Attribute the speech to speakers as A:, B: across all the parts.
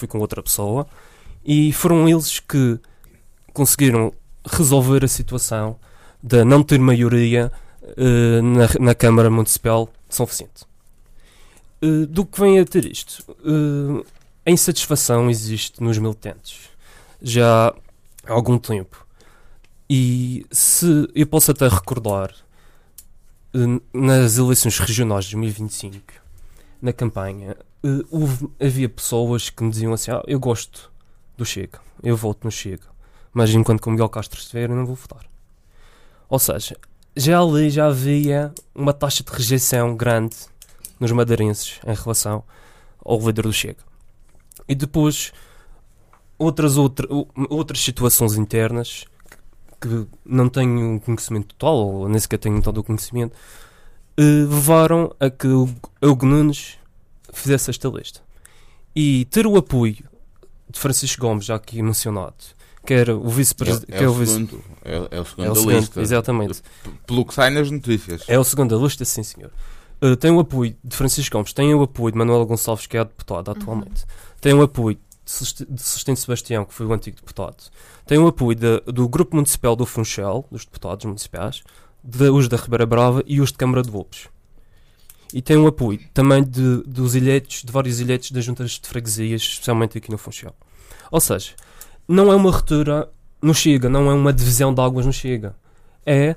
A: fui com outra pessoa, e foram eles que conseguiram resolver a situação de não ter maioria na Câmara Municipal de São Vicente. Do que vem a ter isto? A insatisfação existe nos militantes já há algum tempo. E se eu posso até recordar, nas eleições regionais de 2025, na campanha, havia pessoas que me diziam assim: eu gosto do Chega, eu voto no Chega, mas enquanto que o Miguel Castro estiver, eu não vou votar. Ou seja, já ali já havia uma taxa de rejeição grande nos madeirenses em relação ao líder do Chega. E depois outras situações internas que não tenho conhecimento total, ou nem sequer tenho todo o conhecimento, levaram a que o Hugo Nunes fizesse esta lista. E ter o apoio de Francisco Gomes, já aqui mencionado, que era o vice-presidente...
B: É o segundo da lista.
A: Exatamente.
B: Pelo que sai nas notícias.
A: É o segundo da lista, sim senhor. Tem o apoio de Francisco Gomes, tem o apoio de Manuel Gonçalves, que é deputado atualmente. Tem o apoio de Celestino Sebastião, que foi o antigo deputado. Tem o apoio do Grupo Municipal do Funchal, dos deputados municipais, os da Ribeira Brava e os de Câmara de Lobos. E tem o apoio também de vários eleitos das juntas de freguesias, especialmente aqui no Funchal. Ou seja, não é uma ruptura no Chega, não é uma divisão de águas no Chega. É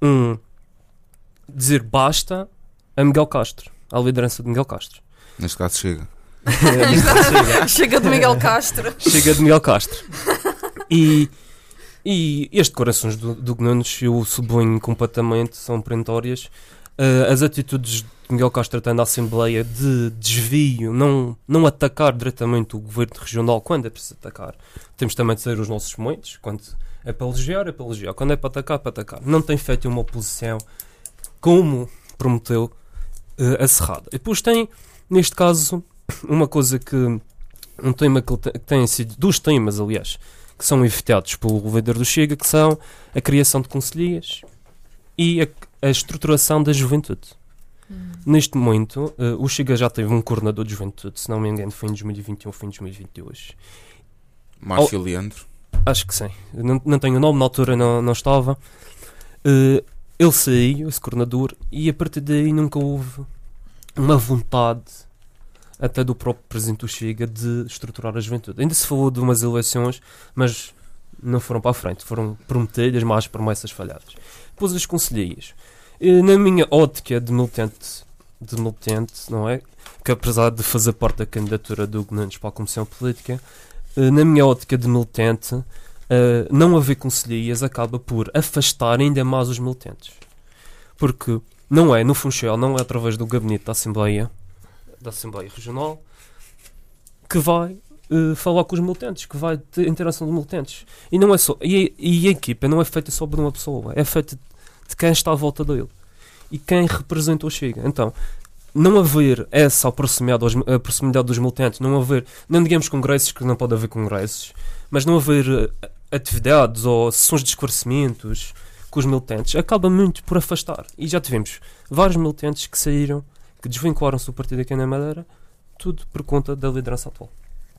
A: dizer basta a Miguel Castro, à liderança de Miguel Castro.
B: Neste caso Chega.
C: Chega de Miguel Castro.
A: Chega de Miguel Castro. E este corações do Nunes, eu sublinho completamente, são perentórias. As atitudes de Miguel Castro até na Assembleia de desvio, não atacar diretamente o governo regional quando é preciso atacar. Temos também de ser os nossos momentos, quando é para elogiar, é para elogiar. Quando é para atacar, é para atacar. Não tem feito uma oposição como prometeu acerrada. E depois tem, neste caso, uma coisa que um tema que tem sido, dos temas, aliás, que são evitados pelo líder do Chega, que são a criação de conselheiras e a estruturação da juventude. Neste momento, o Chega já teve um coordenador de juventude, se não me engano, foi em 2021 ou foi em 2022.
B: Márcio Leandro?
A: Acho que sim. Não tenho o nome, na altura não estava. Ele saiu, esse coordenador, e a partir daí nunca houve uma vontade até do próprio presidente do Chega de estruturar a juventude. Ainda se falou de umas eleições, mas não foram para a frente. Foram prometidas, mas promessas falhadas. Depois as conselheiras. Na minha ótica de militante, não é? Que apesar de fazer parte da candidatura do Hugo Nunes para a Comissão Política, na minha ótica de militante, não haver conselheiras acaba por afastar ainda mais os militantes. Porque não é no Funchal, não é através do gabinete da Assembleia Regional, que vai falar com os militantes, que vai ter interação de militantes. E não é só. E a equipa não é feita só por uma pessoa, é feita de quem está à volta dele e quem representa o Chega. Então, não haver essa proximidade dos militantes, não digamos congressos, que não pode haver congressos, mas não haver atividades ou sessões de esclarecimentos com os militantes, acaba muito por afastar. E já tivemos vários militantes que saíram, que desvincularam-se do partido aqui na Madeira, tudo por conta da liderança atual.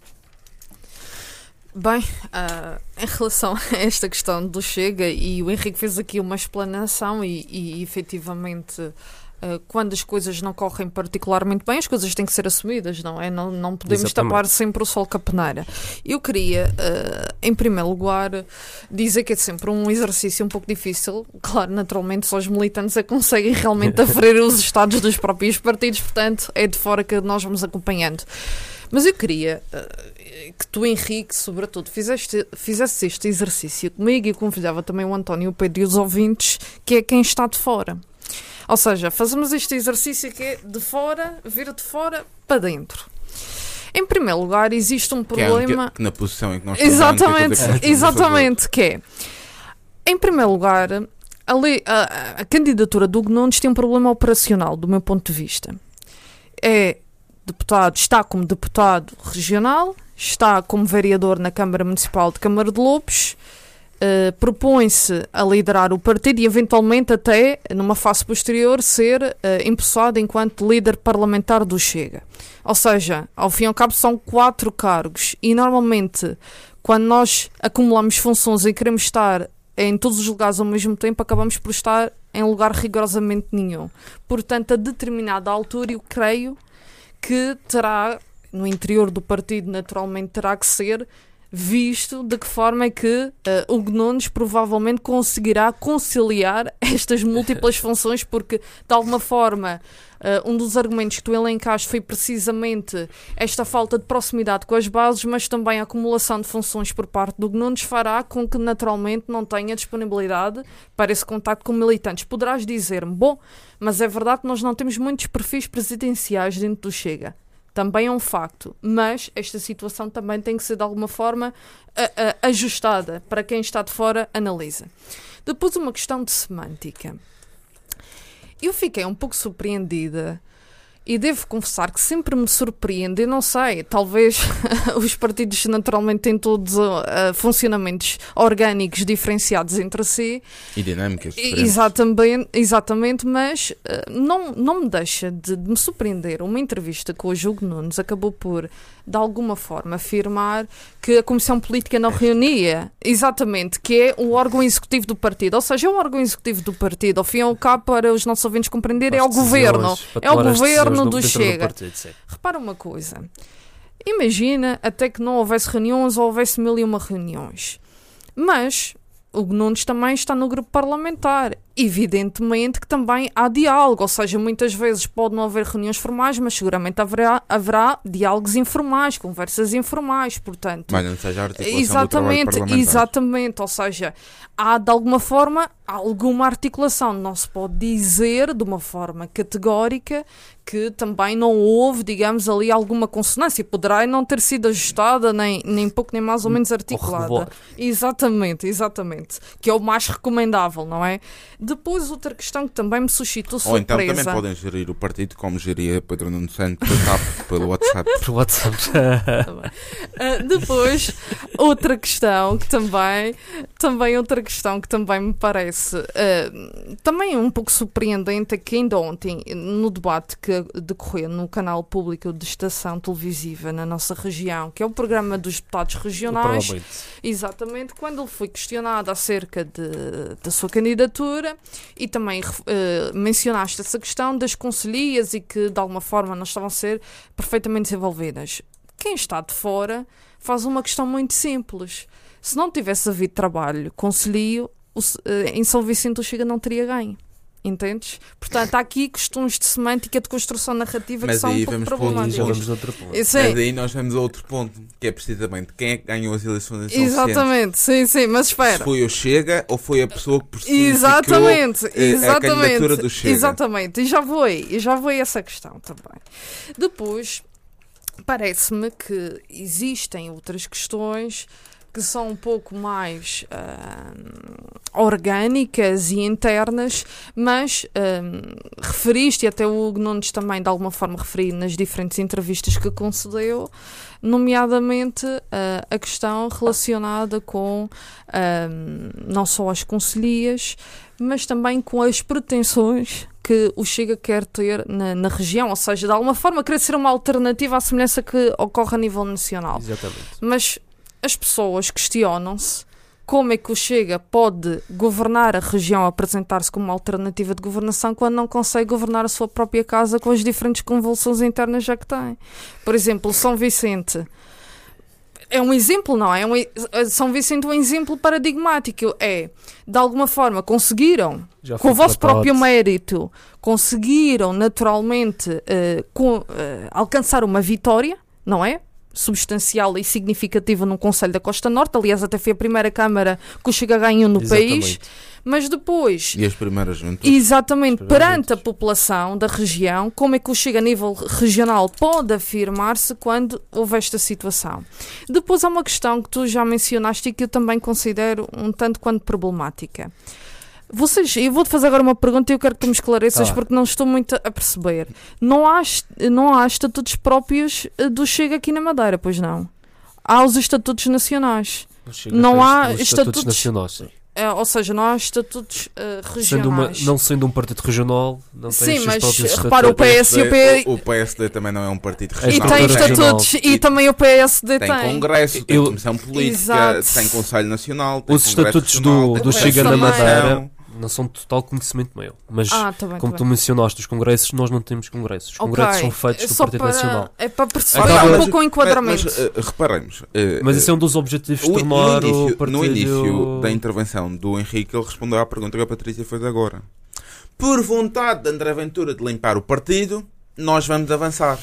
C: Bem, em relação a esta questão do Chega, e o Henrique fez aqui uma explanação e efetivamente, quando as coisas não correm particularmente bem, as coisas têm que ser assumidas, não é? Não podemos
A: Exatamente.
C: tapar sempre o sol com a peneira. Eu queria, em primeiro lugar, dizer que é sempre um exercício um pouco difícil. Claro, naturalmente só os militantes conseguem realmente aferir os estados dos próprios partidos, portanto é de fora que nós vamos acompanhando. Mas eu queria que tu, Henrique, sobretudo, fizesse este exercício comigo, e convidava também o António, o Pedro e os ouvintes, que é quem está de fora. Ou seja, fazemos este exercício que é de fora, vir de fora para dentro. Em primeiro lugar, existe um problema...
B: Que na posição em que nós
C: Exatamente, que é... Em primeiro lugar, a candidatura do Hugo Nunes tem um problema operacional, do meu ponto de vista. Está como deputado regional, está como vereador na Câmara Municipal de Câmara de Lobos, propõe-se a liderar o partido e eventualmente até, numa fase posterior, ser empossado enquanto líder parlamentar do Chega. Ou seja, ao fim e ao cabo são 4 cargos e normalmente quando nós acumulamos funções e queremos estar em todos os lugares ao mesmo tempo, acabamos por estar em lugar rigorosamente nenhum. Portanto, a determinada altura eu creio que terá, no interior do partido naturalmente terá que ser visto de que forma é que Hugo Nunes provavelmente conseguirá conciliar estas múltiplas funções, porque de alguma forma um dos argumentos que tu elencaste foi precisamente esta falta de proximidade com as bases, mas também a acumulação de funções por parte do Hugo Nunes fará com que naturalmente não tenha disponibilidade para esse contacto com militantes. Poderás dizer-me, bom, mas é verdade que nós não temos muitos perfis presidenciais dentro do Chega. Também é um facto, mas esta situação também tem que ser de alguma forma ajustada para quem está de fora analisa. Depois uma questão de semântica. Eu fiquei um pouco surpreendida e devo confessar que sempre me surpreende, eu não sei, talvez os partidos naturalmente têm todos funcionamentos orgânicos diferenciados entre si.
B: E dinâmicas diferentes.
C: Exatamente, mas não me deixa de me surpreender. Uma entrevista com o Hugo Nunes acabou por, de alguma forma, afirmar que a Comissão Política não reunia, exatamente, que é o órgão executivo do partido. Ou seja, é o órgão executivo do partido. Ao fim e ao cabo, para os nossos ouvintes compreenderem, é o governo. É o governo do Chega. Repara uma coisa. Imagina até que não houvesse reuniões ou houvesse 1001 reuniões. Mas o Hugo Nunes também está no grupo parlamentar. Evidentemente que também há diálogo, ou seja, muitas vezes pode não haver reuniões formais, mas seguramente haverá diálogos informais, conversas informais, portanto...
B: Mas não seja a articulação do trabalho parlamentar.
C: Exatamente, ou seja, há de alguma forma alguma articulação. Não se pode dizer de uma forma categórica que também não houve, digamos, ali alguma consonância. Poderá não ter sido ajustada, nem pouco nem mais ou menos articulada. Exatamente. Que é o mais recomendável, não é? Depois, outra questão que também me suscitou surpresa.
B: Ou então também podem gerir o partido como geria Pedro Nuno Santos pelo WhatsApp.
A: Por WhatsApp.
C: Depois, outra questão que também me parece também um pouco surpreendente é que ainda ontem, no debate que decorreu no canal público de estação televisiva na nossa região, que é o programa dos deputados regionais, exatamente, quando ele foi questionado acerca da sua candidatura e também mencionaste essa questão das conselhias e que de alguma forma não estavam a ser perfeitamente desenvolvidas. Quem está de fora faz uma questão muito simples. Se não tivesse havido trabalho conselhio, em São Vicente o Chega não teria ganho. Entendes? Portanto, há aqui questões de semântica, de construção narrativa que são um pouco problemáticas.
B: Mas aí nós vemos outro ponto, que é precisamente quem é que ganhou as eleições em São
C: Exatamente, sim, mas espera.
B: Se foi o Chega ou foi a pessoa que personificou a candidatura do Chega?
C: Exatamente, e já vou a essa questão também. Depois, parece-me que existem outras questões que são um pouco mais orgânicas e internas, mas referiste, e até o Hugo Nunes também de alguma forma referiu nas diferentes entrevistas que concedeu, nomeadamente a questão relacionada com não só as conselhias, mas também com as pretensões que o Chega quer ter na região, ou seja, de alguma forma querer ser uma alternativa à semelhança que ocorre a nível nacional.
A: Exatamente.
C: Mas as pessoas questionam-se como é que o Chega pode governar a região, apresentar-se como uma alternativa de governação, quando não consegue governar a sua própria casa com as diferentes convulsões internas já que tem. Por exemplo, São Vicente é um exemplo, não é? São Vicente é um exemplo paradigmático. De alguma forma, conseguiram, com o vosso próprio mérito, conseguiram naturalmente alcançar uma vitória, não é? Substancial e significativa num concelho da Costa Norte. Aliás, até foi a primeira Câmara que o Chega ganhou no país. Mas depois...
B: E as primeiras juntas.
C: Exatamente. Perante a população da região, como é que o Chega a nível regional pode afirmar-se quando houve esta situação? Depois há uma questão que tu já mencionaste e que eu também considero um tanto quanto problemática. Eu vou-te fazer agora uma pergunta e eu quero que tu me esclareças porque não estou muito a perceber. Não há estatutos próprios do Chega aqui na Madeira, pois não? há os estatutos nacionais. Não há estatutos
A: nacionais.
C: Ou seja, não há estatutos regionais.
A: Não sendo um partido regional, não tem
C: sim, mas repara, o PS e o
B: PSD também não é um partido regional.
C: E tem estatutos, e também o PSD
B: tem congresso, tem comissão política, tem Conselho Nacional, tem
A: os estatutos do Chega na Madeira não são de total conhecimento meu, mas como tu mencionaste os congressos, nós não temos congressos. Os congressos são feitos do Partido Nacional.
C: É para perceber um pouco o enquadramento.
B: Mas reparemos.
A: Mas esse é um dos objetivos de tornar o partido...
B: No início da intervenção do Henrique, ele respondeu à pergunta que a Patrícia fez agora. Por vontade de André Ventura de limpar o partido, nós vamos avançar.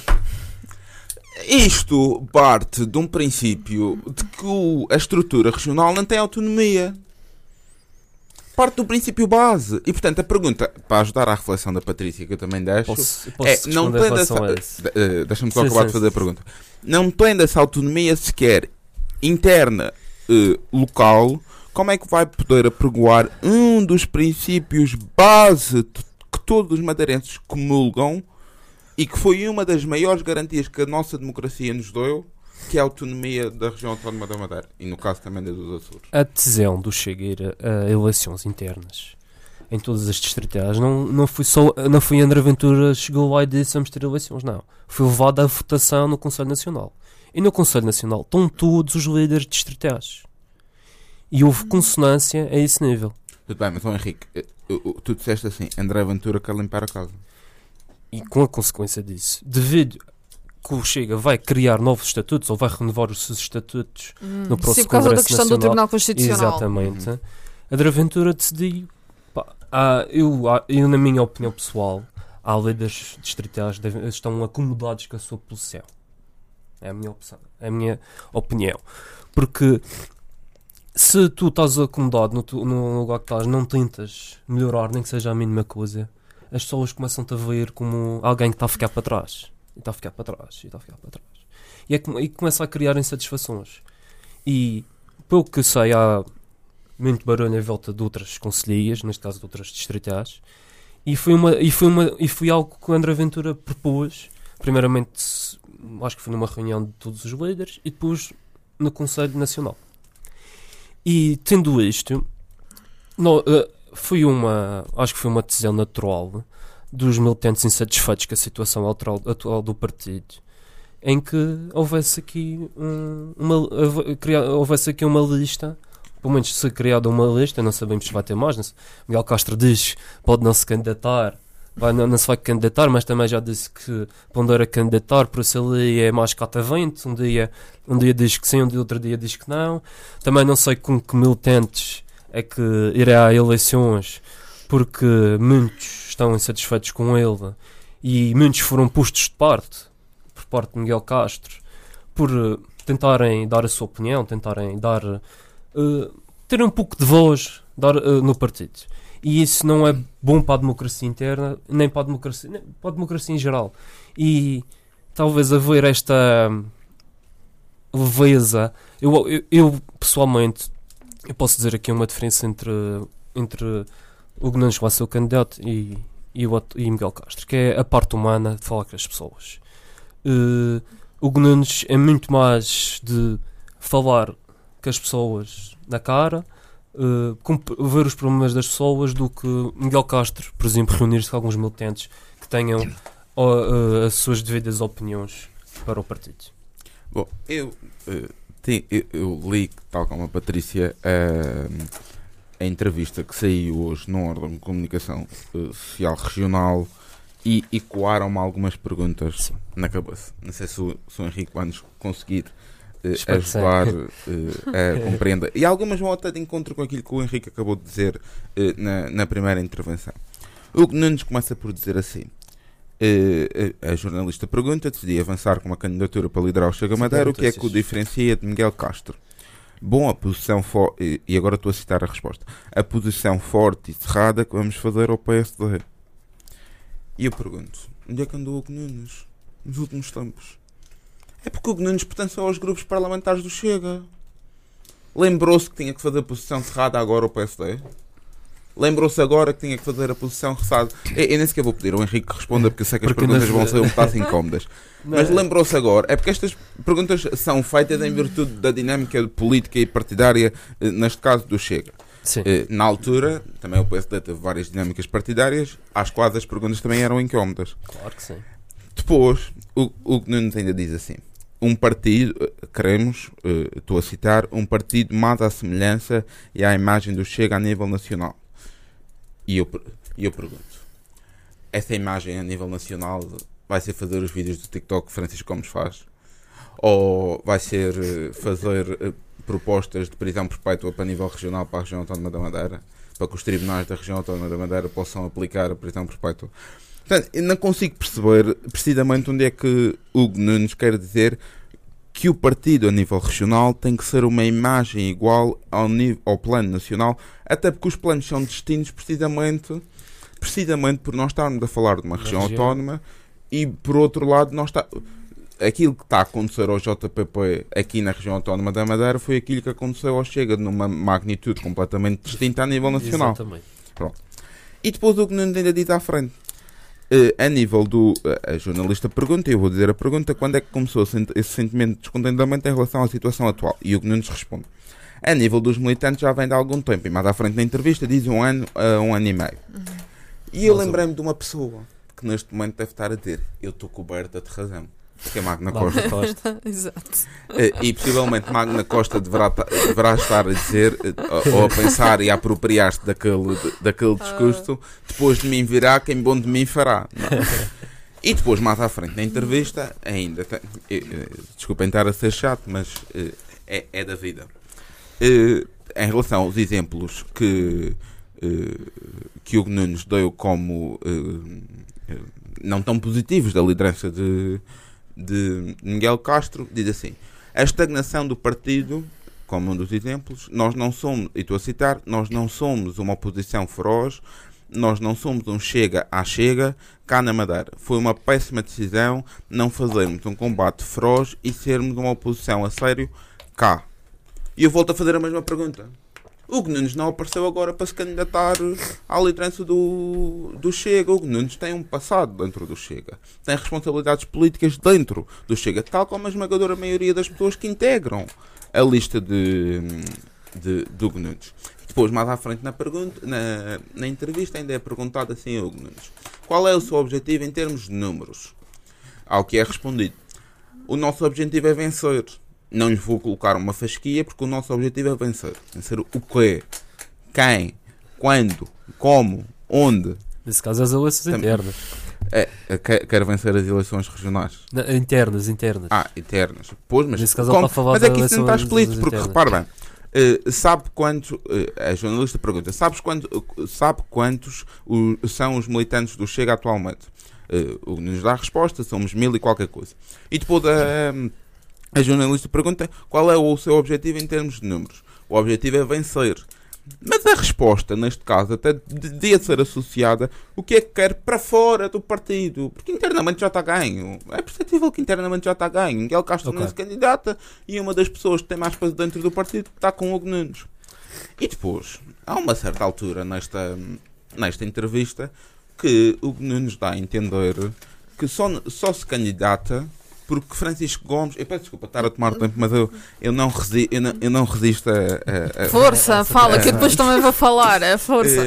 B: Isto parte de um princípio de que a estrutura regional não tem autonomia. Parte do princípio base. E, portanto, a pergunta, para ajudar à reflexão da Patrícia, que eu também deixo, não tem deixa-me só acabar de fazer a pergunta. Não tem dessa autonomia sequer interna, local, como é que vai poder apregoar um dos princípios base que todos os madeirenses comulgam e que foi uma das maiores garantias que a nossa democracia nos deu, que é a autonomia da região autónoma da Madeira e no caso também da dos Açores?
A: A decisão do Chega a eleições internas em todas as distritais não foi André Ventura chegou lá e disse vamos ter eleições, não. Foi levado à votação no Conselho Nacional. E no Conselho Nacional estão todos os líderes distritais. E houve consonância a esse nível.
B: Tudo bem, mas Henrique, tu disseste assim, André Ventura quer limpar a casa.
A: E com a consequência disso, devido que o Chega vai criar novos estatutos ou vai renovar os seus estatutos no próximo Congresso Nacional. Sim, por causa da questão
C: Nacional, do Tribunal Constitucional.
A: Exatamente. André Ventura decidiu. Eu, na minha opinião pessoal, há líderes distritais que estão acomodados com a sua posição. É a minha opção. É a minha opinião. Porque se tu estás acomodado no lugar que estás, não tentas melhorar, nem que seja a mínima coisa, as pessoas começam-te a ver como alguém que está a ficar para trás. E está a ficar para trás, e está a ficar para trás. E começa a criar insatisfações. E, pelo que sei, há muito barulho em volta de outras concelhias, neste caso de outras distritais, e foi algo que o André Ventura propôs, primeiramente, acho que foi numa reunião de todos os líderes, e depois no Conselho Nacional. E, tendo isto, acho que foi uma decisão natural dos militantes insatisfeitos com a situação atual do partido, em que houvesse aqui uma lista, pelo menos se criada uma lista, não sabemos se vai ter mais. Miguel Castro diz que pode não se candidatar, não se vai candidatar, mas também já disse que pondera candidatar, por isso ali é mais catavento, um dia diz que sim, outro dia diz que não. Também não sei com que militantes é que irá a eleições, porque muitos estão insatisfeitos com ele e muitos foram postos de parte por parte de Miguel Castro por tentarem dar a sua opinião, tentarem ter um pouco de voz no partido. E isso não é bom para a democracia interna, nem para a democracia em geral. E talvez haver esta leveza. Eu pessoalmente, eu posso dizer aqui uma diferença entre o Nunes vai ser o candidato e Miguel Castro, que é a parte humana de falar com as pessoas. O Nunes é muito mais de falar com as pessoas na cara, ver os problemas das pessoas, do que Miguel Castro, por exemplo, reunir-se com alguns militantes que tenham as suas devidas opiniões para o partido.
B: Bom, eu li, tal como a Patrícia, a entrevista que saiu hoje no órgão de comunicação social regional e ecoaram-me algumas perguntas na cabeça. Não sei se o Henrique vai nos conseguir ajudar a compreender. E algumas vão até de encontro com aquilo que o Henrique acabou de dizer na primeira intervenção. O Nunes começa por dizer assim: a jornalista pergunta: decidi avançar com uma candidatura para liderar o Chega Madeira, o que é que o diferencia de Miguel Castro? Bom, a posição forte, e agora estou a citar a resposta, a posição forte e cerrada que vamos fazer ao PSD. E eu pergunto, onde é que andou o Nunes nos últimos tempos? É porque o Nunes pertence aos grupos parlamentares do Chega. Lembrou-se que tinha que fazer a posição cerrada agora ao PSD? lembrou-se agora que tinha que fazer a posição roçada. Eu nem sequer vou pedir ao Henrique que responda, porque eu sei que as
A: Porque
B: perguntas
A: nas-
B: vão ser um bocado incómodas. Mas lembrou-se agora, é porque estas perguntas são feitas em virtude da dinâmica política e partidária, neste caso do Chega.
A: Sim.
B: Na altura, também o PSD teve várias dinâmicas partidárias, às quais as perguntas também eram incómodas.
A: Claro que sim.
B: Depois, o que Nunes ainda diz assim: um partido, queremos, estou a citar, um partido mais à semelhança e à imagem do Chega a nível nacional. E eu pergunto, essa imagem a nível nacional vai ser fazer os vídeos do TikTok que Francisco Gomes faz? Ou vai ser fazer propostas de prisão perpétua para nível regional para a região autónoma da Madeira? Para que os tribunais da região autónoma da Madeira possam aplicar a prisão perpétua? Portanto, eu não consigo perceber precisamente onde é que Hugo Nunes quer dizer que o partido a nível regional tem que ser uma imagem igual ao plano nacional, até porque os planos são distintos precisamente por nós estarmos a falar de uma região autónoma e, por outro lado, aquilo que está a acontecer ao JPP aqui na região autónoma da Madeira foi aquilo que aconteceu ao Chega numa magnitude completamente distinta a nível nacional.
A: Exatamente.
B: Pronto. E depois o que Nunes ainda diz à frente. A nível a jornalista pergunta, e eu vou dizer a pergunta: quando é que começou esse sentimento de descontentamento em relação à situação atual? E o que Nunes responde: a nível dos militantes já vem de algum tempo, e mais à frente na entrevista diz 1 ano a 1 ano e meio. E eu lembrei-me de uma pessoa que neste momento deve estar a dizer: eu estou coberta de razão, que é Magna Costa.
C: Exato.
B: E possivelmente Magna Costa deverá estar a dizer, ou a pensar e a apropriar-se daquele discurso: depois de mim virá, quem bom de mim fará. Não. E depois, mais à frente na entrevista, ainda desculpem estar a ser chato, mas é da vida. Em relação aos exemplos que Hugo Nunes deu como não tão positivos da liderança de Miguel Castro, diz assim: a estagnação do partido, como um dos exemplos, nós não somos, e estou a citar, nós não somos uma oposição feroz, nós não somos um Chega à Chega cá na Madeira. Foi uma péssima decisão não fazermos um combate feroz e sermos uma oposição a sério cá. E eu volto a fazer a mesma pergunta. O Hugo Nunes não apareceu agora para se candidatar à liderança do Chega. O Hugo Nunes tem um passado dentro do Chega. Tem responsabilidades políticas dentro do Chega, tal como a esmagadora maioria das pessoas que integram a lista de Hugo Nunes. Depois, mais à frente na entrevista, ainda é perguntado assim a Hugo Nunes: qual é o seu objetivo em termos de números? Ao que é respondido: o nosso objetivo é vencer. Não lhe vou colocar uma fasquia, porque o nosso objetivo é vencer. Vencer o quê? Quem? Quando? Como? Onde?
A: Nesse caso, as eleições internas.
B: Quero vencer as eleições regionais.
A: Não, internas.
B: Internas. Pois, mas,
A: Nesse caso, ele está a falar
B: mas é que isso não está
A: das
B: explícito, porque
A: internas.
B: repara bem. Sabe quanto, a jornalista pergunta: sabe quantos são os militantes do Chega atualmente? Nos dá a resposta: somos 1000 e qualquer coisa. E depois a jornalista pergunta qual é o seu objetivo em termos de números. O objetivo é vencer. Mas a resposta, neste caso, até devia ser associada o que é que quer para fora do partido. Porque internamente já está ganho. É perceptível que internamente já está ganho. Miguel Castro não se candidata e uma das pessoas que tem mais peso dentro do partido está com o Hugo Nunes. E depois, há uma certa altura nesta entrevista que o Hugo Nunes dá a entender que só se candidata porque Francisco Gomes... Eu peço desculpa estar a tomar tempo, mas eu não resisto a
C: Força, fala, que eu depois também vou falar. Força.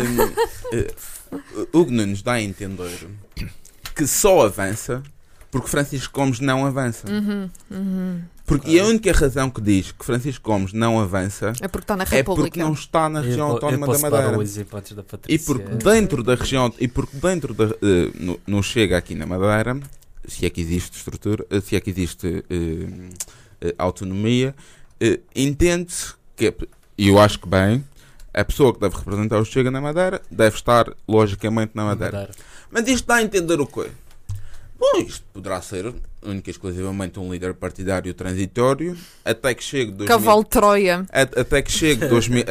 B: Hugo Nunes dá a entender que só avança porque Francisco Gomes não avança. E a única razão que diz que Francisco Gomes não avança
C: é porque está na
B: é
C: República.
B: porque não está na região autónoma da Madeira. E porque dentro da região... no Chega aqui na Madeira... se é que existe estrutura, se é que existe autonomia, entende-se que, e eu acho que bem, a pessoa que deve representar o Chega na Madeira deve estar, logicamente, na Madeira. Mas isto dá a entender o quê? Bom, isto poderá ser única e exclusivamente um líder partidário transitório até que chegue...
C: Cavalo de Troia.
B: Até que chegue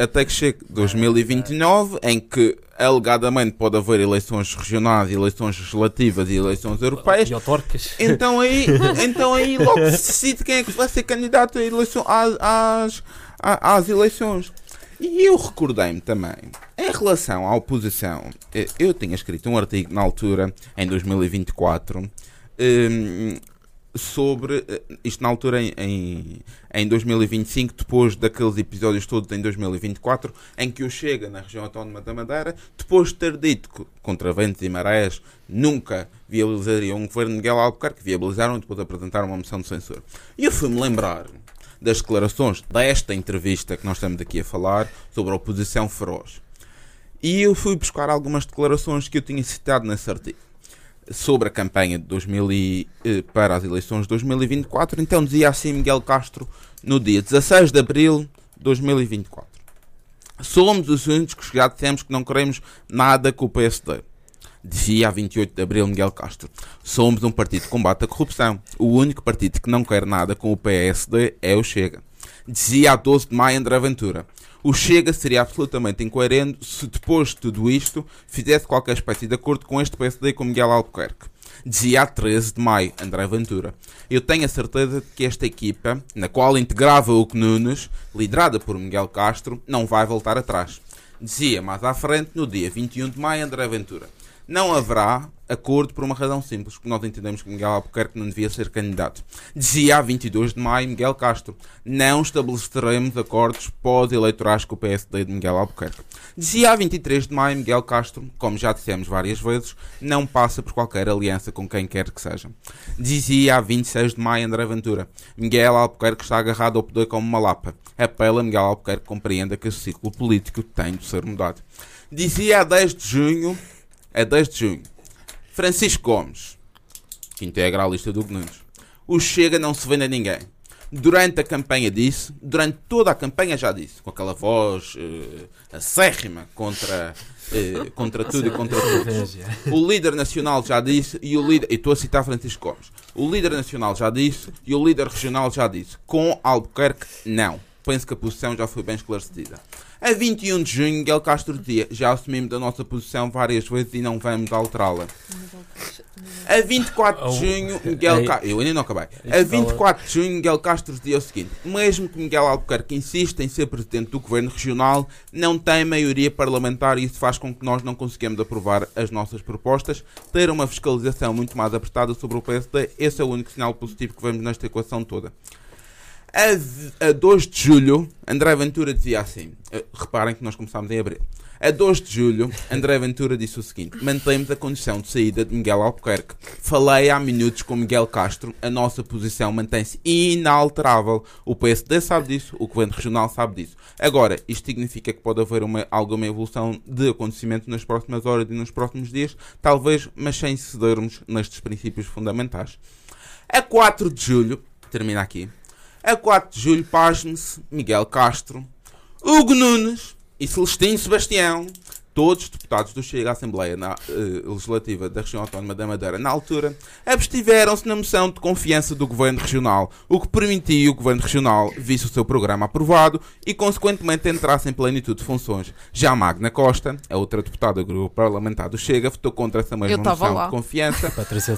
B: 2029, em que alegadamente pode haver eleições regionais, eleições legislativas e eleições europeias.
A: E autárquicas.
B: Então aí logo se decide quem é que vai ser candidato às eleições. E eu recordei-me também, em relação à oposição, eu tinha escrito um artigo na altura, em 2024, sobre isto na altura em 2025, depois daqueles episódios todos em 2024, em que o Chega na região autónoma da Madeira, depois de ter dito que contra ventos e marés nunca viabilizaria um governo de Miguel Albuquerque, viabilizaram e depois apresentaram uma moção de censura. E eu fui-me lembrar das declarações desta entrevista que nós estamos aqui a falar sobre a oposição feroz. E eu fui buscar algumas declarações que eu tinha citado nesse artigo sobre a campanha de para as eleições de 2024. Então dizia assim Miguel Castro no dia 16 de abril de 2024: somos os únicos que já dissemos que não queremos nada com o PSD. Dizia a 28 de abril Miguel Castro: somos um partido que combate a corrupção. O único partido que não quer nada com o PSD é o Chega. Dizia a 12 de maio André Ventura: o Chega seria absolutamente incoerente se depois de tudo isto fizesse qualquer espécie de acordo com este PSD e com Miguel Albuquerque. Dizia a 13 de maio André Ventura: eu tenho a certeza de que esta equipa, na qual integrava o Nunes, liderada por Miguel Castro, não vai voltar atrás. Dizia mais à frente, no dia 21 de maio, André Ventura: não haverá acordo por uma razão simples, porque nós entendemos que Miguel Albuquerque não devia ser candidato. Dizia a 22 de maio Miguel Castro: não estabeleceremos acordos pós-eleitorais com o PSD de Miguel Albuquerque. Dizia a 23 de maio Miguel Castro: como já dissemos várias vezes, não passa por qualquer aliança com quem quer que seja. Dizia a 26 de maio André Ventura: Miguel Albuquerque está agarrado ao poder como uma lapa. Apela a Miguel Albuquerque que compreenda que esse ciclo político tem de ser mudado. Dizia a 10 de junho Francisco Gomes, que integra a lista do Nunes: o Chega não se vende a ninguém. Durante a campanha disse, durante toda a campanha já disse, com aquela voz acérrima contra tudo e contra todos. O líder nacional já disse, e estou a citar Francisco Gomes: o líder nacional já disse e o líder regional já disse. Com Albuquerque, não. Penso que a posição já foi bem esclarecida. A 21 de junho, Miguel Castro dizia: já assumimos a nossa posição várias vezes e não vamos alterá-la. A 24 de junho, Miguel Castro... Eu ainda não acabei. A 24 de junho, Miguel Castro dizia o seguinte: mesmo que Miguel Albuquerque insista em ser presidente do governo regional, não tem maioria parlamentar e isso faz com que nós não conseguimos aprovar as nossas propostas. Ter uma fiscalização muito mais apertada sobre o PSD, esse é o único sinal positivo que vemos nesta equação toda. A 2 de julho, André Ventura dizia assim, reparem que nós começámos em abril. A 2 de julho, André Ventura disse o seguinte: mantemos a condição de saída de Miguel Albuquerque. Falei há minutos com Miguel Castro, a nossa posição mantém-se inalterável. O PSD sabe disso, o Governo Regional sabe disso. Agora, isto significa que pode haver alguma evolução de acontecimento nas próximas horas e nos próximos dias, talvez, mas sem cedermos nestes princípios fundamentais. A 4 de julho, termina aqui. A 4 de julho, pasme-se Miguel Castro, Hugo Nunes e Celestino Sebastião, todos deputados do Chega à Assembleia Legislativa da Região Autónoma da Madeira, na altura, abstiveram-se na moção de confiança do Governo Regional, o que permitiu que o Governo Regional visse o seu programa aprovado e, consequentemente, entrasse em plenitude de funções. Já Magna Costa, a outra deputada do grupo parlamentar do Chega, votou contra essa mesma moção de confiança,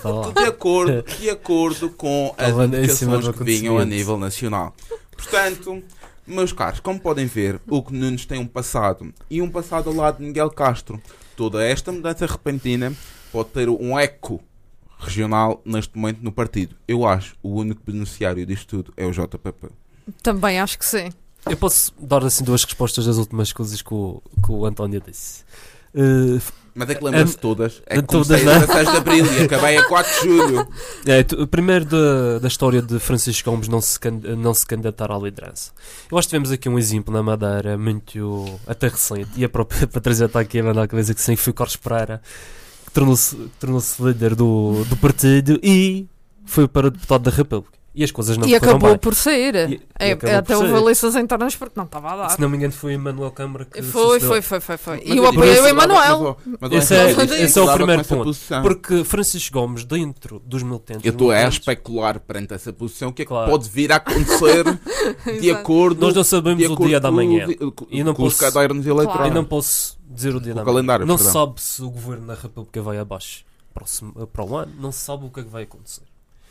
B: de acordo com as indicações que vinham a nível nacional. Portanto, meus caros, como podem ver, Hugo Nunes tem um passado ao lado de Miguel Castro. Toda esta mudança repentina pode ter um eco regional neste momento no partido. Eu acho o único beneficiário disto tudo é o JPP.
C: Também acho que sim.
A: Eu posso dar assim duas respostas das últimas coisas que o António disse.
B: Mas é que lembra-se todas. É que comecei a 16 de abril e acabei a 4 de julho.
A: Primeiro da história de Francisco Gomes não se candidatar à liderança. Eu acho que tivemos aqui um exemplo na Madeira muito até recente, e a própria Patrícia está aqui a mandar a cabeça que sim, foi Carlos Pereira, que tornou-se líder do partido e foi para deputado da República. E as coisas não
C: e
A: acabou
C: bem. Por sair. Até houve eleições internas porque não estava a dar.
A: Se não me engano foi Emanuel Câmara que
C: foi. E eu apoiei o Emanuel.
A: Esse é o primeiro ponto. Porque Francisco Gomes, dentro dos militantes...
B: Eu estou a especular perante essa posição o que é que pode vir a acontecer de acordo...
A: Nós não sabemos o dia da manhã.
B: Com os cadernos eleitorais.
A: E não posso dizer o dia da manhã. Não se sabe se o Governo da República vai abaixo para o ano. Não se sabe o que é que vai acontecer.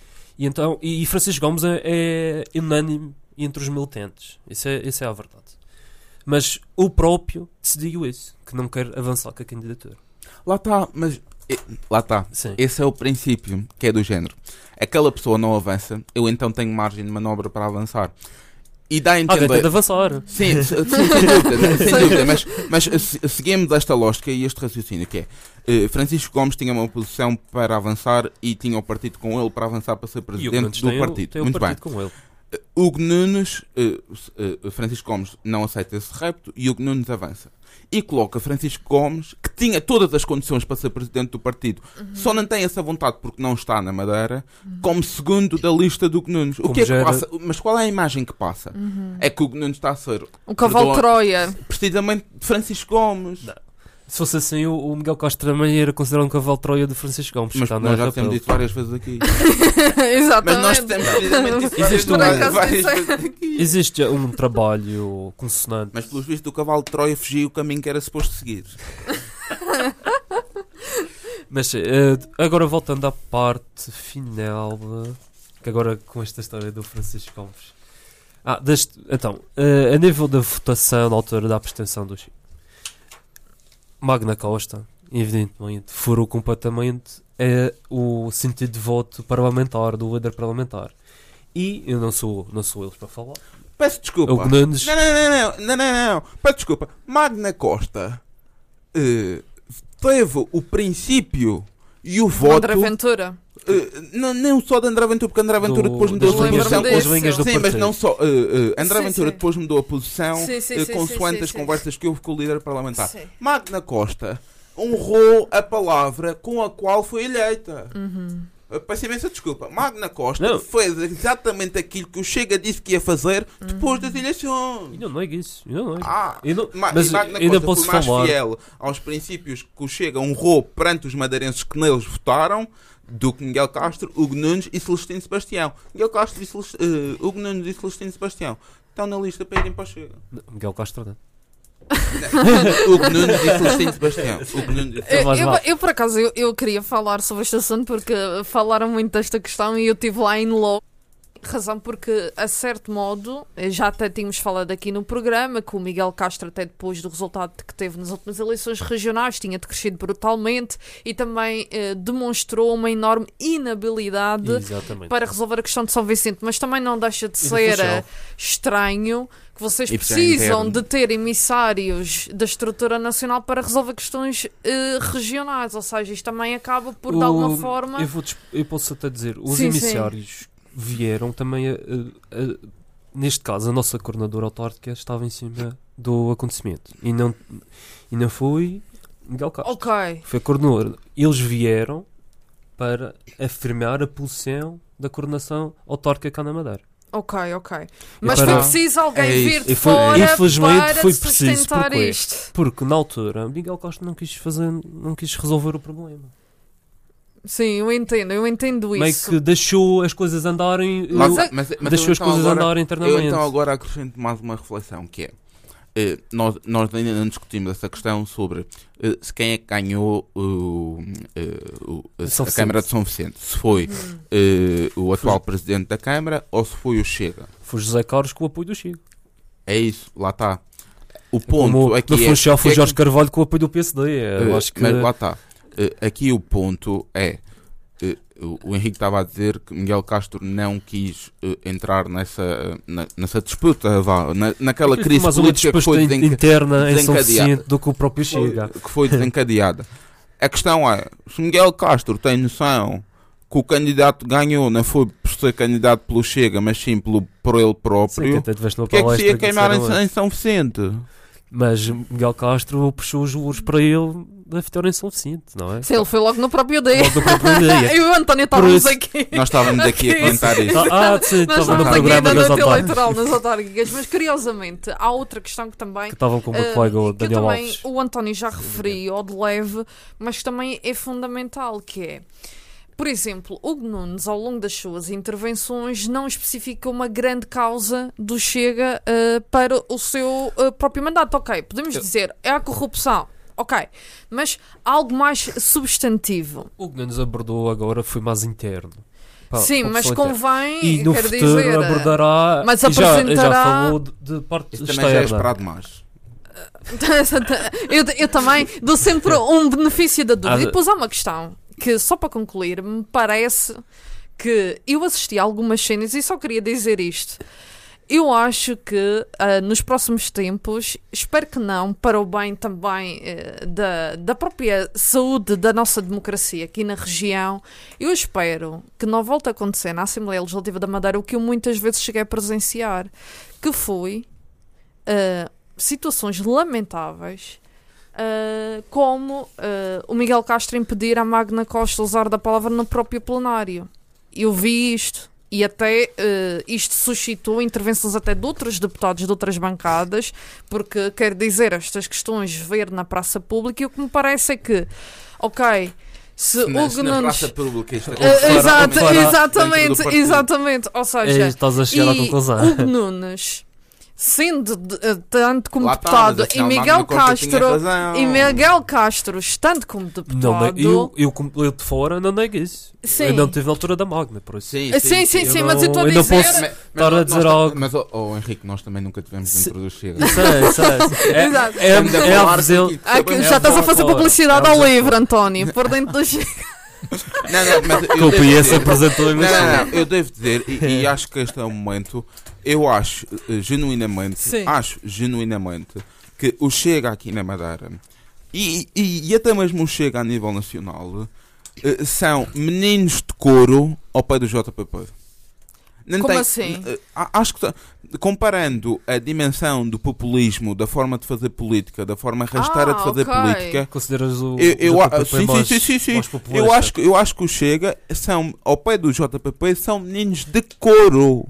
A: E Francisco Gomes é unânime entre os militantes. Isso é a verdade. Mas o próprio decidiu isso, que não quer avançar com a candidatura.
B: Lá está, mas lá está.
A: Sim.
B: Esse é o princípio, que é do género. Aquela pessoa não avança, eu então tenho margem de manobra para avançar. E dá a
A: Alguém tem de
B: entender.
A: avançar.
B: Sim, sem dúvida, sem dúvida, mas seguimos esta lógica e este raciocínio que é Francisco Gomes tinha uma posição para avançar e tinha o partido com ele para avançar para ser
A: E o
B: presidente
A: Nunes
B: do
A: tem
B: partido.
A: tem o
B: Muito
A: partido
B: bem.
A: com ele.
B: Hugo Nunes, Francisco Gomes não aceita esse repto e Hugo Nunes avança. E coloca Francisco Gomes, que tinha todas as condições para ser presidente do partido, só não tem essa vontade porque não está na Madeira, como segundo da lista do Hugo Nunes. O que é que passa? Mas qual é a imagem que passa? É que o Hugo Nunes está a ser
C: O cavalo de Troia.
B: precisamente de Francisco Gomes.
A: Não. Se fosse assim, o Miguel Castro também era considerado um cavalo de Troia de Francisco Gomes.
B: Mas
A: Está
B: nós já
A: na
B: temos dito várias vezes aqui.
C: Exatamente.
B: Mas nós temos precisamente dito
A: Existe
B: várias vezes aqui.
A: Existe um trabalho consonante.
B: Mas pelos vistos do cavalo de Troia fugiu o caminho que era suposto seguir.
A: Mas agora voltando à parte final, que agora com esta história do Francisco Gomes. Então, a nível da votação na altura da abstenção do Chico, Magna Costa, evidentemente, furou completamente o sentido de voto parlamentar do líder parlamentar. E eu não sou eles para falar.
B: Peço desculpa.
A: O Nunes.
B: Não. Peço desculpa. Magna Costa teve o princípio e o voto.
C: André Ventura.
B: Não só de André Ventura, porque André Ventura depois mudou a
C: das linhas-
B: posição.
C: das
A: linhas do
B: Sim, mas
A: partido.
B: não só. André
C: Sim,
B: Ventura
C: sim.
B: depois mudou a posição
C: Sim,
B: consoante as
C: sim.
B: conversas que houve com o líder parlamentar.
C: Sim.
B: Magna Costa honrou a palavra com a qual foi eleita. Peço imensa desculpa. Magna Costa
A: Não.
B: fez exatamente aquilo que o Chega disse que ia fazer depois das eleições.
A: Eu não é isso. Eu não é.
B: Mas
A: Mas
B: Magna
A: ainda
B: Costa
A: posso
B: foi mais
A: falar.
B: fiel aos princípios que o Chega honrou perante os madeirenses que neles votaram do que Miguel Castro, Hugo Nunes e Celestino Sebastião. Miguel Castro e Hugo Nunes e Celestino Sebastião estão na lista para irem para o Chega.
A: Miguel Castro não.
B: Hugo Nunes e Celestino Sebastião. Hugo Nunes e
A: mais vale.
C: Eu, por acaso, eu queria falar sobre este assunto porque falaram muito desta questão e eu estive lá em loco. Razão porque, a certo modo, já até tínhamos falado aqui no programa que o Miguel Castro, até depois do resultado que teve nas últimas eleições regionais, tinha decrescido brutalmente e também demonstrou uma enorme inabilidade
A: Exatamente.
C: para resolver a questão de São Vicente, mas também não deixa de
A: E do
C: ser
A: Funchal.
C: estranho que vocês
B: E porque é
C: precisam
B: interno.
C: de ter emissários da estrutura nacional para resolver questões regionais, ou seja, isto também acaba por, de alguma forma...
A: Eu posso até dizer, os
C: Sim,
A: emissários vieram também neste caso, a nossa coordenadora autárquica estava em cima do acontecimento e não foi Miguel Castro.
C: Ok,
A: Foi a coordenadora. Eles vieram para afirmar a posição da coordenação autárquica cá na Madeira.
C: ok. Mas
A: para-
C: foi preciso alguém
B: É isso.
C: vir de
A: E foi-
C: fora
A: infelizmente
C: para
A: foi preciso,
C: sustentar
A: porquê?
C: isto.
A: Porque na altura Miguel Castro não quis resolver o problema.
C: Sim, eu entendo
A: Meio
C: isso.
A: que deixou as coisas andarem. Deixou as coisas andarem
B: Eu
A: internamente.
B: então agora acrescento mais uma reflexão que é nós ainda não discutimos essa questão sobre se quem é que ganhou
A: São
B: a Câmara de São Vicente, se foi o atual Presidente da Câmara ou se foi o Chega.
A: Foi José Carlos com o apoio do Chico.
B: É isso, lá está. O ponto
A: Como
B: aqui
A: no Funchal foi
B: que é
A: Jorge
B: que-
A: Carvalho com o apoio do PSD. Eu acho que.
B: Mas lá está. Aqui o ponto é o Henrique estava a dizer que Miguel Castro não quis entrar nessa disputa, naquela crise
A: mais uma
B: política que foi
A: disputa interna em São
B: desencadeada.
A: Vicente do que o próprio Chega.
B: que foi desencadeada. A questão é, se Miguel Castro tem noção que o candidato ganhou não foi por ser candidato pelo Chega, mas sim por ele
A: Sim, que
B: próprio,
A: até tiveste uma
B: o que é que se
A: palestra
B: ia
A: que
B: queimar
A: disseram
B: em São Vicente?
A: Mas Miguel Castro puxou os louros para ele da vitória em São Vicente, não é?
C: Sim, ele foi logo no próprio dia.
A: Logo do próprio dia.
C: Eu e o António estávamos
A: isso-
C: aqui.
B: Nós estávamos aqui a comentar isso.
A: Sim,
C: Nós
A: estava no
C: estávamos aqui
A: programa
C: na
A: das
C: noite
A: autárquicas.
C: eleitoral nas autárquicas, mas curiosamente há outra questão que também
A: Que estavam com o meu colega o
C: que eu
A: Daniel
C: também,
A: Alves.
C: o António já referiu ao de leve, mas que também é fundamental, que é, por exemplo, Hugo Nunes, ao longo das suas intervenções, não especifica uma grande causa do Chega para o seu próprio mandato. Ok, podemos dizer, é a corrupção. Ok, mas algo mais substantivo.
A: O que nos abordou agora foi mais interno.
C: Sim, mas convém,
A: E no
C: quero
A: futuro
C: dizer...
A: abordará
C: mas
A: e já
C: apresentará-
A: falou de parte
B: Isso também já é
A: externa.
B: esperado mais.
C: eu também dou sempre um benefício da dúvida. E depois há uma questão que, só para concluir, me parece que eu assisti a algumas cenas e só queria dizer isto. Eu acho que nos próximos tempos, espero que não, para o bem também da própria saúde da nossa democracia aqui na região, eu espero que não volte a acontecer na Assembleia Legislativa da Madeira o que eu muitas vezes cheguei a presenciar, que foi situações lamentáveis, como o Miguel Castro impedir a Magna Costa usar da palavra no próprio plenário. Eu vi isto. E até isto suscitou intervenções até de outros deputados de outras bancadas, porque, quer dizer, estas questões ver na praça pública, e o que me parece é que, ok, se Hugo Nunes...
B: Na praça pública isto
C: exatamente, ou seja,
A: estás a chegar à conclusão.
C: Hugo Nunes, sendo tanto como deputado, e Miguel Castro estando como deputado...
A: Não, eu de fora não nego isso.
C: Sim.
A: Eu não tive a altura da Magna, por isso.
C: Sim, mas eu estou a dizer...
A: não posso estar a dizer algo...
B: Mas, Henrique, nós também nunca tivemos dentro do Chega.
A: Sei. É a visão...
C: Já estás a fazer publicidade ao livro, António, por dentro do Chega.
B: Eu devo dizer, e acho que este é o momento, eu acho genuinamente que o Chega aqui na Madeira e até mesmo o Chega a nível nacional são meninos de couro ao pé do JPP.
C: Assim?
B: Acho que comparando a dimensão do populismo, da forma de fazer política, da forma rasteira de fazer política,
A: consideras o
B: sim. Eu acho que o Chega são ao pé do JPP são meninos de couro.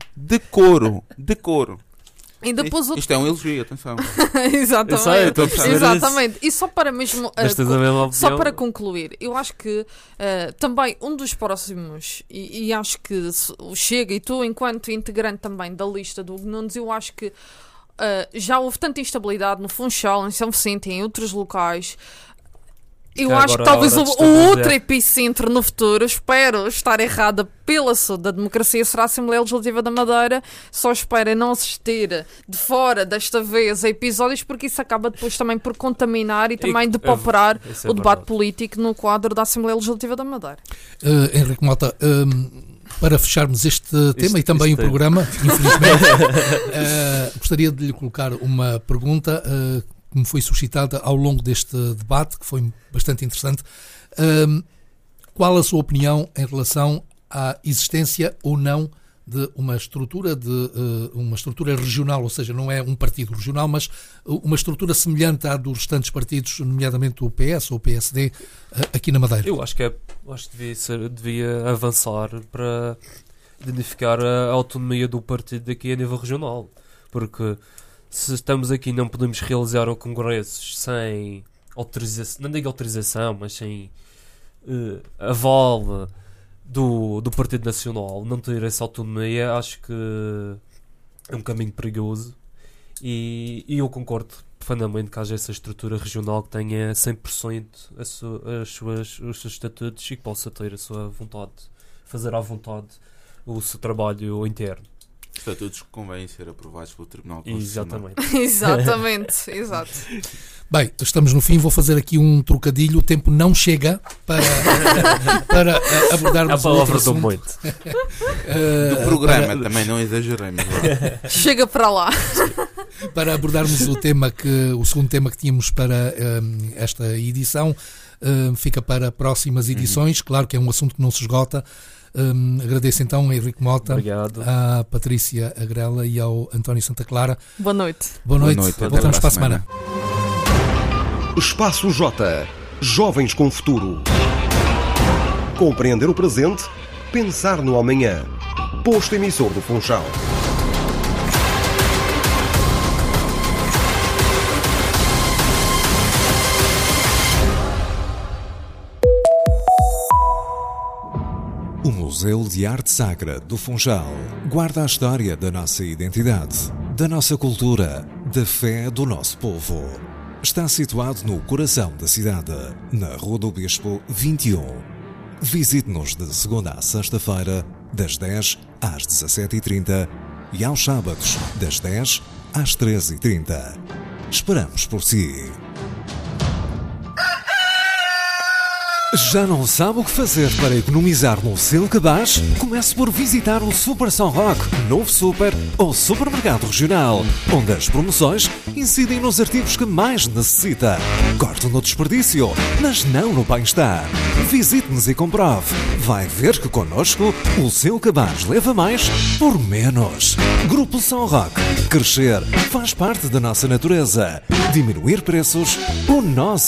C: E depois
B: isto é um elogio, atenção.
C: Exatamente. E só para mesmo só para concluir, eu acho que também um dos próximos, e acho que o Chega e tu, enquanto integrante também da lista do Hugo Nunes, eu acho que já houve tanta instabilidade no Funchal, em São Vicente e em outros locais. Eu acho que talvez o outro epicentro no futuro, espero estar errada pela saúde da democracia, será a Assembleia Legislativa da Madeira. Só espero não assistir de fora desta vez a episódios, porque isso acaba depois também por contaminar e também depauperar o debate político no quadro da Assembleia Legislativa da Madeira.
D: Henrique Mota, para fecharmos este tema e também o programa, infelizmente, gostaria de lhe colocar uma pergunta que me foi suscitada ao longo deste debate, que foi bastante interessante. Qual a sua opinião em relação à existência ou não de uma estrutura regional, ou seja, não é um partido regional, mas uma estrutura semelhante à dos restantes partidos, nomeadamente o PS ou o PSD, aqui na Madeira?
A: Eu acho que devia avançar para identificar a autonomia do partido aqui a nível regional, porque se estamos aqui não podemos realizar congressos sem autorização, não digo autorização, mas sem aval do Partido Nacional, não ter essa autonomia, acho que é um caminho perigoso, e eu concordo profundamente que haja essa estrutura regional que tenha 100% os seus estatutos e que possa ter a sua vontade, fazer à vontade o seu trabalho interno.
B: Estatutos que convém ser aprovados pelo Tribunal Constitucional.
C: Exatamente, exato.
D: Bem, estamos no fim, vou fazer aqui um trocadilho, o tempo não chega para abordarmos
A: a palavra
D: do
A: muito.
B: Do programa também não exageremos.
C: Chega para lá.
D: Para abordarmos o segundo tema que tínhamos para esta edição, fica para próximas edições, claro que é um assunto que não se esgota. Agradeço então a Henrique Mota, à Patrícia Agrela e ao António Santa Clara.
C: Boa noite.
D: Boa noite. Voltamos para a semana.
E: Espaço J. Jovens com futuro. Compreender o presente, pensar no amanhã. Posto emissor do Funchal.
F: O Museu de Arte Sacra do Funchal guarda a história da nossa identidade, da nossa cultura, da fé do nosso povo. Está situado no coração da cidade, na Rua do Bispo 21. Visite-nos de segunda à sexta-feira, das 10 às 17h30 e aos sábados, das 10 às 13h30. Esperamos por si. Já não sabe o que fazer para economizar no seu cabaz? Comece por visitar o Super São Roque, novo super ou supermercado regional, onde as promoções incidem nos artigos que mais necessita. Corte no desperdício, mas não no bem-estar. Visite-nos e comprove. Vai ver que connosco o seu cabaz leva mais por menos. Grupo São Roque. Crescer faz parte da nossa natureza. Diminuir preços, o nosso